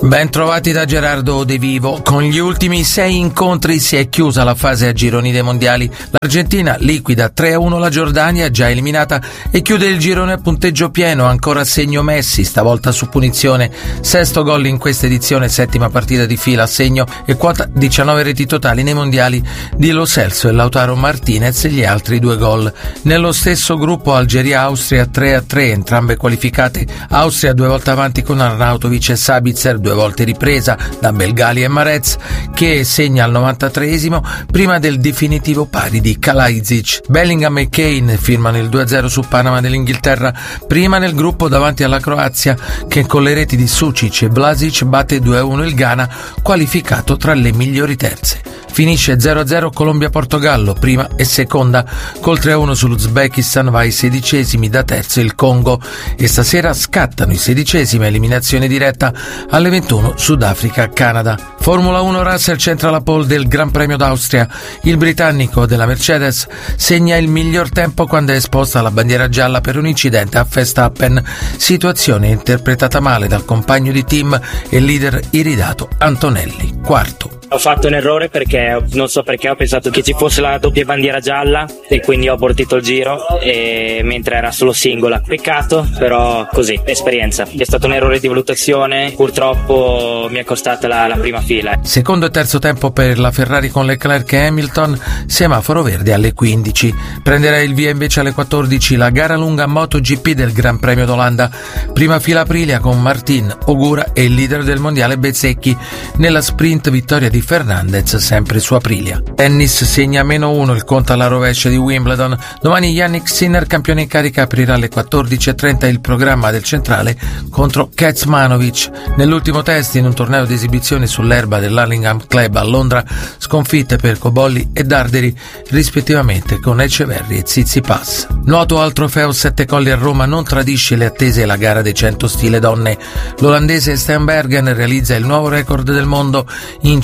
Ben trovati da Gerardo De Vivo. Con gli ultimi 6 incontri si è chiusa la fase a gironi dei mondiali. L'Argentina liquida 3-1 la Giordania, già eliminata, e chiude il girone a punteggio pieno, ancora a segno Messi, stavolta su punizione. 6° gol in questa edizione, 7ª partita di fila a segno, e quota 19 reti totali nei mondiali di Lo Celso e Lautaro Martinez, gli altri 2 gol. Nello stesso gruppo Algeria-Austria 3-3, entrambe qualificate. Austria 2 volte avanti con Arnautovic e Sabitzer, 2 volte ripresa da Belgali e Marez, che segna al 93esimo prima del definitivo pari di Kalajdzic. Bellingham e Kane firmano il 2-0 su Panama dell'Inghilterra, prima nel gruppo davanti alla Croazia, che con le reti di Sucic e Vlasic batte 2-1 il Ghana, qualificato tra le migliori terze. Finisce 0-0 Colombia-Portogallo, prima e seconda. Col 3-1 sull'Uzbekistan va ai 16esimi, da terzo il Congo, e stasera scattano i 16esimi, eliminazione diretta alle 21 Sudafrica-Canada. Formula 1, Russell centra la pole del Gran Premio d'Austria. Il britannico della Mercedes segna il miglior tempo quando è esposta alla bandiera gialla per un incidente a Verstappen, situazione interpretata male dal compagno di team e leader iridato Antonelli. Quarto. Ho fatto un errore perché non so perché ho pensato che ci fosse la doppia bandiera gialla e quindi ho abortito il giro, mentre era solo singola. Peccato, però così, esperienza. È stato un errore di valutazione, purtroppo mi è costata la prima fila. Secondo e terzo tempo per la Ferrari con Leclerc e Hamilton, semaforo verde alle 15. Prenderà il via invece alle 14 la gara lunga MotoGP del Gran Premio d'Olanda. Prima fila Aprilia con Martin, Ogura e il leader del mondiale Bezzecchi. Nella sprint vittoria di Fernandez, sempre su Aprilia. Tennis segna -1 il conto alla rovescia di Wimbledon. Domani Yannick Sinner, campione in carica, aprirà alle 14:30 il programma del centrale contro Kecmanovic. Nell'ultimo test in un torneo di esibizione sull'erba dell'Hurlingham Club a Londra, sconfitte per Cobolli e Darderi, rispettivamente con Echeverri e Tsitsipas. Nuoto al trofeo Sette Colli a Roma non tradisce le attese la gara dei 100 stile donne. L'olandese Steenbergen realizza il nuovo record del mondo in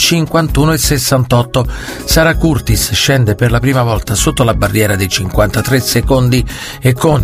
51,68. Sara Curtis scende per la prima volta sotto la barriera dei 53 secondi e con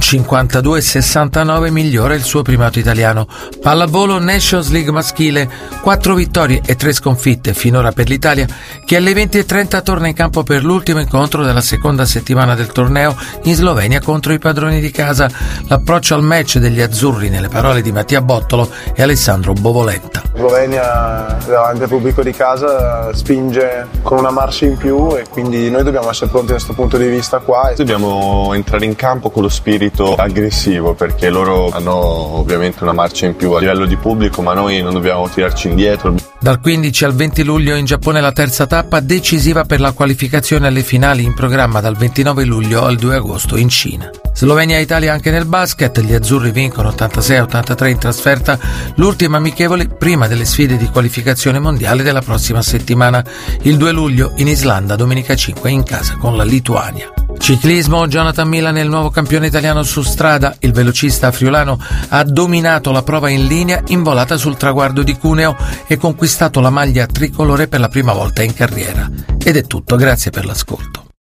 52,69 migliora il suo primato italiano. Pallavolo Nations League maschile, 4 vittorie e 3 sconfitte finora per l'Italia, che alle 20:30 torna in campo per l'ultimo incontro della seconda settimana del torneo in Slovenia contro i padroni di casa. L'approccio al match degli azzurri, nelle parole di Mattia Bottolo e Alessandro Bovolenta. Slovenia davanti al pubblico di casa spinge con una marcia in più, e quindi noi dobbiamo essere pronti da questo punto di vista qua. Dobbiamo entrare in campo con lo spirito aggressivo, perché loro hanno ovviamente una marcia in più a livello di pubblico, ma noi non dobbiamo tirarci indietro. Dal 15 al 20 luglio in Giappone la terza tappa, decisiva per la qualificazione alle finali, in programma dal 29 luglio al 2 agosto in Cina. Slovenia e Italia anche nel basket, gli azzurri vincono 86-83 in trasferta, l'ultima amichevole prima delle sfide di qualificazione mondiale della prossima settimana, il 2 luglio in Islanda, domenica 5 in casa con la Lituania. Ciclismo, Jonathan Milan è il nuovo campione italiano su strada. Il velocista friulano ha dominato la prova in linea in volata sul traguardo di Cuneo e conquistato la maglia tricolore per la prima volta in carriera. Ed è tutto, grazie per l'ascolto.